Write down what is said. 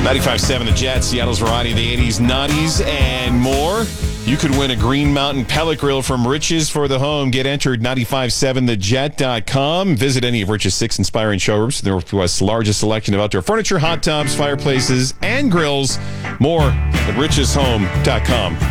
95.7 The Jet, Seattle's variety of the 80s, 90s, and more. You could win a Green Mountain pellet grill from Riches for the home. Get entered 957thejet.com. Visit any of Riches' 6 inspiring showrooms for the Northwest's largest selection of outdoor furniture, hot tubs, fireplaces, and grills. More at richeshome.com.